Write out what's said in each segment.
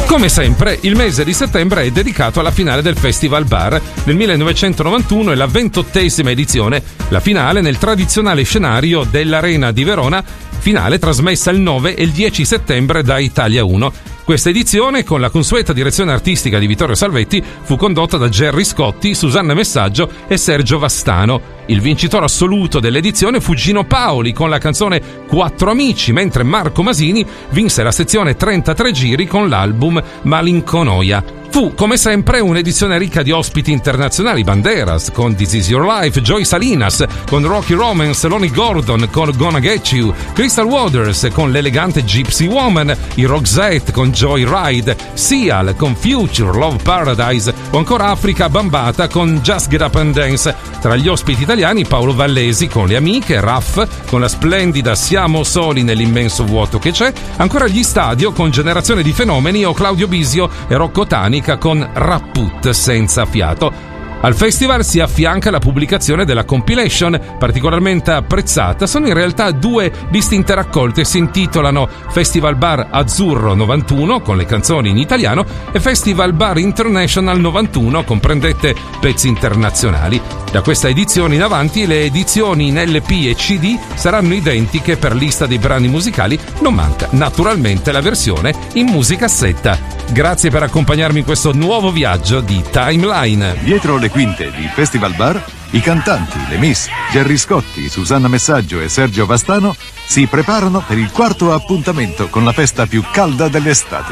Come sempre, il mese di settembre è dedicato alla finale del Festival Bar. Nel 1991 è la 28ª edizione, la finale nel tradizionale scenario dell'Arena di Verona, finale trasmessa il 9 e il 10 settembre da Italia 1. Questa edizione, con la consueta direzione artistica di Vittorio Salvetti, fu condotta da Gerry Scotti, Susanna Messaggio e Sergio Vastano. Il vincitore assoluto dell'edizione fu Gino Paoli con la canzone Quattro Amici, mentre Marco Masini vinse la sezione 33 giri con l'album Malinconoia. Fu, come sempre, un'edizione ricca di ospiti internazionali: Banderas con This Is Your Life, Joy Salinas con Rocky Romance, Lonnie Gordon con Gonna Get You, Crystal Waters con l'elegante Gypsy Woman, i Roxette con Joyride, Seal con Future, Love Paradise o ancora Africa Bambata con Just Get Up and Dance. Tra gli ospiti italiani Paolo Vallesi con Le Amiche, Raff con la splendida Siamo soli nell'immenso vuoto che c'è, ancora gli Stadio con Generazione di Fenomeni o Claudio Bisio e Rocco Tanica con Rapput senza fiato. Al festival si affianca la pubblicazione della compilation, particolarmente apprezzata. Sono in realtà due distinte raccolte, si intitolano Festival Bar Azzurro 91 con le canzoni in italiano e Festival Bar International 91, comprendete pezzi internazionali. Da questa edizione in avanti le edizioni in LP e CD saranno identiche per lista dei brani musicali, non manca naturalmente la versione in musicassetta. Grazie per accompagnarmi in questo nuovo viaggio di Timeline. Dietro le quinte di Festival Bar, i cantanti, le Miss, Gerry Scotti, Susanna Messaggio e Sergio Vastano si preparano per il quarto appuntamento con la festa più calda dell'estate.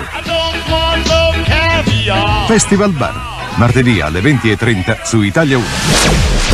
Festival Bar, martedì alle 20:30 su Italia 1.